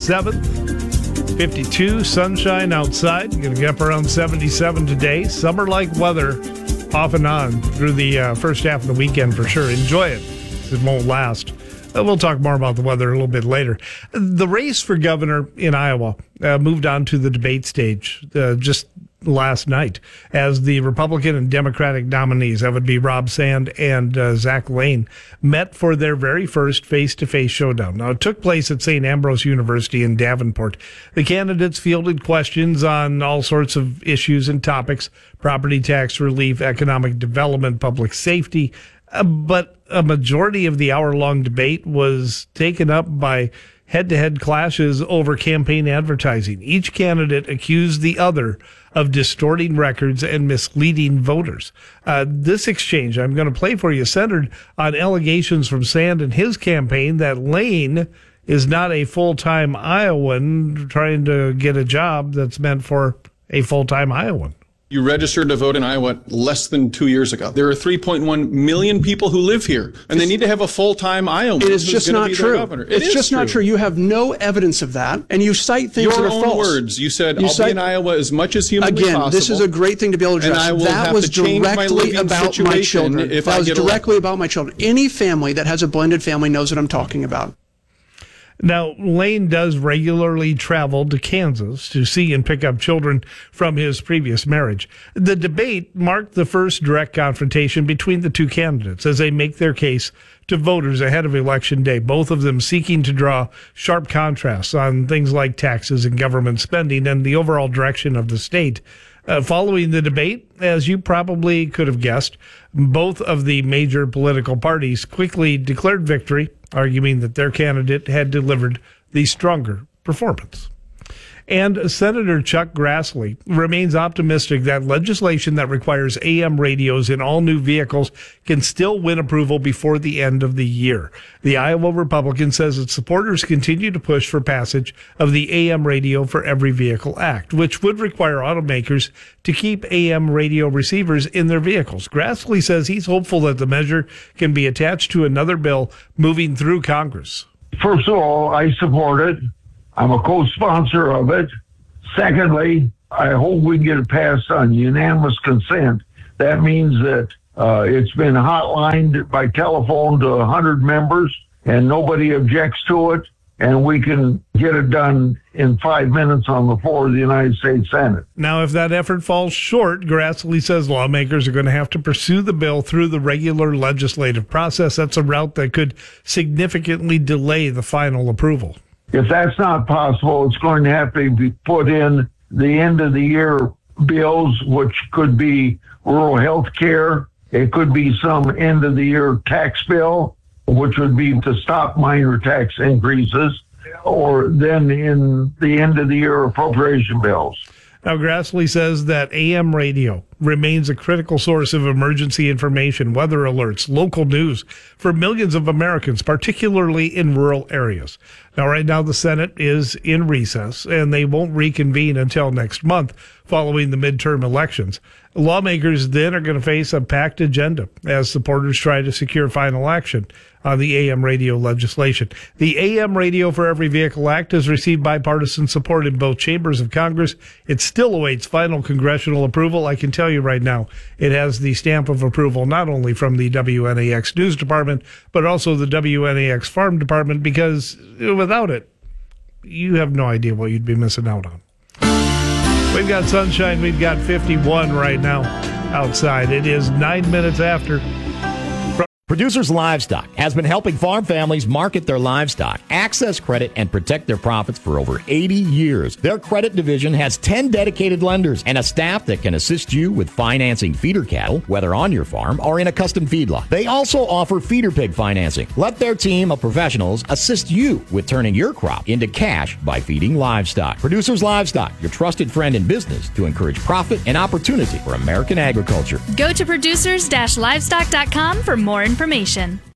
7th. 52, sunshine outside. Going to get up around 77 today. Summer-like weather off and on through the first half of the weekend for sure. Enjoy it. It won't last. We'll talk more about the weather a little bit later. The race for governor in Iowa moved on to the debate stage just last night as the Republican and Democratic nominees, that would be Rob Sand and Zach Lane, met for their very first face-to-face showdown. Now, it took place at St. Ambrose University in Davenport. The candidates fielded questions on all sorts of issues and topics: property tax relief, economic development, public safety. But a majority of the hour-long debate was taken up by head-to-head clashes over campaign advertising. Each candidate accused the other of distorting records and misleading voters. This exchange I'm going to play for you centered on allegations from Sand and his campaign that Lane is not a full-time Iowan trying to get a job that's meant for a full-time Iowan. You registered to vote in Iowa less than 2 years ago. There are 3.1 million people who live here, and they need to have a full-time Iowan. It is just not true. It's just not true. You have no evidence of that, and you cite things that are false. Your own words. You said, I'll be in Iowa as much as humanly possible. Again, this is a great thing to be able to address. And I will have to change my living situation if I get elected. That was directly about my children. Any family that has a blended family knows what I'm talking about. Now, Lane does regularly travel to Kansas to see and pick up children from his previous marriage. The debate marked the first direct confrontation between the two candidates as they make their case to voters ahead of Election Day, both of them seeking to draw sharp contrasts on things like taxes and government spending and the overall direction of the state. Following the debate, as you probably could have guessed, both of the major political parties quickly declared victory, arguing that their candidate had delivered the stronger performance. And Senator Chuck Grassley remains optimistic that legislation that requires AM radios in all new vehicles can still win approval before the end of the year. The Iowa Republican says its supporters continue to push for passage of the AM Radio for Every Vehicle Act, which would require automakers to keep AM radio receivers in their vehicles. Grassley says he's hopeful that the measure can be attached to another bill moving through Congress. First of all, I support it. I'm a co-sponsor of it. Secondly, I hope we can get it passed on unanimous consent. That means that it's been hotlined by telephone to 100 members and nobody objects to it, and we can get it done in 5 minutes on the floor of the United States Senate. Now, if that effort falls short, Grassley says lawmakers are going to have to pursue the bill through the regular legislative process. That's a route that could significantly delay the final approval. If that's not possible, it's going to have to be put in the end of the year bills, which could be rural health care. It could be some end of the year tax bill, which would be to stop minor tax increases, or then in the end of the year appropriation bills. Now, Grassley says that AM radio remains a critical source of emergency information, weather alerts, local news for millions of Americans, particularly in rural areas. Now, right now, the Senate is in recess, and they won't reconvene until next month following the midterm elections. Lawmakers then are going to face a packed agenda as supporters try to secure final action on the AM radio legislation. The AM Radio for Every Vehicle Act has received bipartisan support in both chambers of Congress. It still awaits final congressional approval. I can tell you right now, it has the stamp of approval not only from the WNAX News Department, but also the WNAX Farm Department, because without it, you have no idea what you'd be missing out on. We've got sunshine. We've got 51 right now outside. It is 9 minutes after. Producers Livestock has been helping farm families market their livestock, access credit, and protect their profits for over 80 years. Their credit division has 10 dedicated lenders and a staff that can assist you with financing feeder cattle, whether on your farm or in a custom feedlot. They also offer feeder pig financing. Let their team of professionals assist you with turning your crop into cash by feeding livestock. Producers Livestock, your trusted friend in business to encourage profit and opportunity for American agriculture. Go to producers-livestock.com for more information.